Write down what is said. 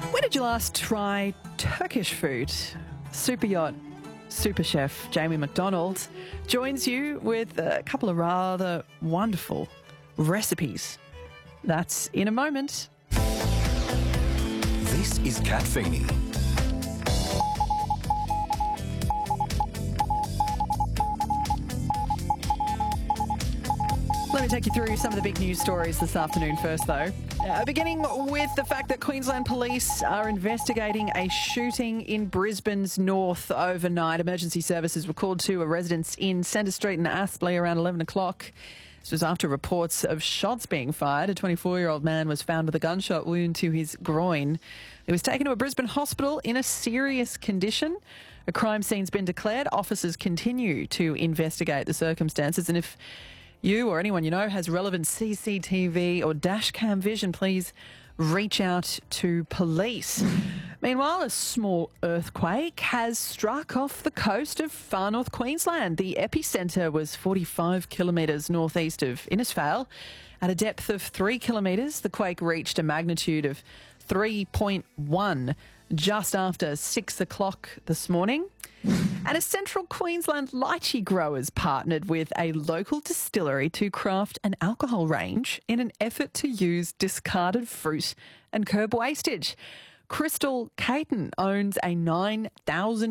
When did you last try Turkish food? Super yacht, super chef Jamie McDonald joins you with a couple of rather wonderful recipes. That's in a moment. This is Kat Feeney. Let me take you through some of the big news stories this afternoon first, though. Beginning with the fact that Queensland Police are investigating a shooting in Brisbane's north overnight. Emergency services were called to a residence in Centre Street in Aspley around 11 o'clock. This was after reports of shots being fired. A 24-year-old man was found with a gunshot wound to his groin. He was taken to a Brisbane hospital in a serious condition. A crime scene's been declared. Officers continue to investigate the circumstances, and if you or anyone you know has relevant CCTV or dashcam vision, please reach out to police. Meanwhile, a small earthquake has struck off the coast of far north Queensland. The epicentre was 45 kilometres northeast of Innisfail. At a depth of 3 kilometres, the quake reached a magnitude of 3.1 just after 6 o'clock this morning. And a central Queensland lychee growers partnered with a local distillery to craft an alcohol range in an effort to use discarded fruit and curb wastage. Crystal Caton owns a 9,000